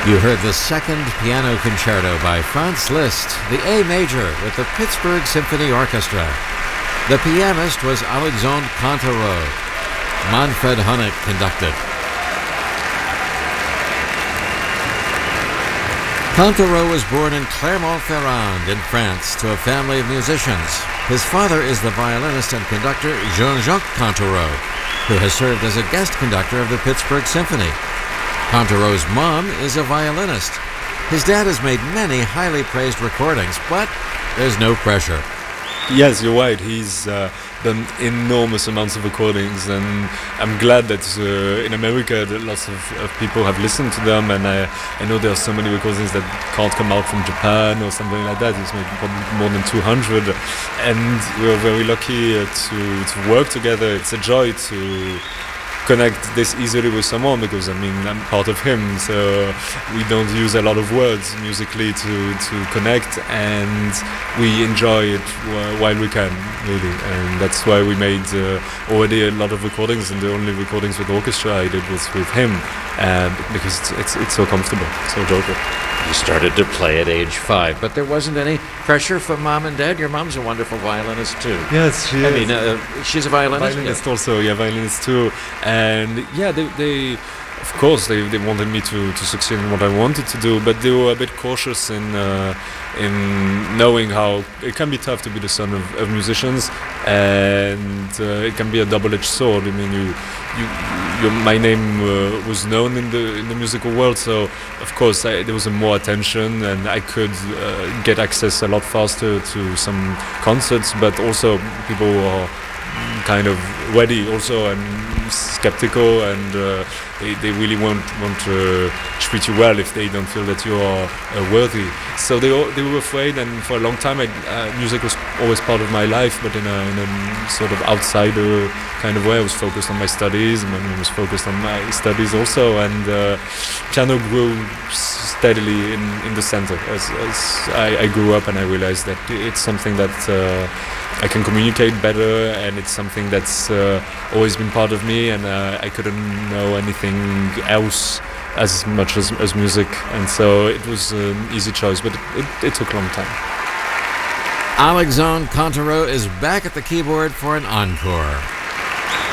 You heard the second piano concerto by Franz Liszt, the A major with the Pittsburgh Symphony Orchestra. The pianist was Alexandre Cantereau. Manfred Honeck conducted. Cantereau was born in Clermont-Ferrand in France to a family of musicians. His father is the violinist and conductor Jean-Jacques Cantereau, who has served as a guest conductor of the Pittsburgh Symphony. Cantereau's mom is a violinist. His dad has made many highly praised recordings, but there's no pressure. Yes, you're right. He's done enormous amounts of recordings, and I'm glad that in America that lots of people have listened to them, and I know there are so many recordings that can't come out from Japan or something like that. He's made probably more than 200, and we're very lucky to work together. It's a joy to connect this easily with someone, because I mean I'm part of him, so we don't use a lot of words musically to connect, and we enjoy it while we can, really. And that's why we made already a lot of recordings, and the only recordings with orchestra I did was with him, because it's so comfortable, so joyful. You started to play at age 5, but there wasn't any pressure from mom and dad? Your mom's a wonderful violinist too. Yes, she is. I mean, she's a violinist? Violinist also, yeah, violinist too. And yeah, they of course, they wanted me to succeed in what I wanted to do, but they were a bit cautious in knowing how it can be tough to be the son of musicians, and it can be a double-edged sword. I mean, my name was known in the musical world, so of course there was more attention, and I could get access a lot faster to some concerts. But also people were kind of ready also and skeptical, and they really won't treat you well if they don't feel that you are worthy. So they were afraid, and for a long time music was always part of my life, but in a sort of outsider kind of way. I was focused on my studies, and my mom was focused on my studies also, and piano grew steadily in the center as I grew up, and I realized that it's something that I can communicate better, and it's something that's always been part of me, and I couldn't know anything else as much as music, and so it was an easy choice, but it took a long time. Alexandre Cantereau is back at the keyboard for an encore.